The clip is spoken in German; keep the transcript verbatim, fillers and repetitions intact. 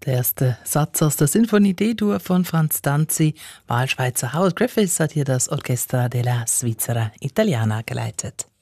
Der erste Satz aus der Sinfonie D-Dur von Franz Danzi. Wahlschweizer Howard Griffiths hat hier das Orchestra della Svizzera Italiana geleitet.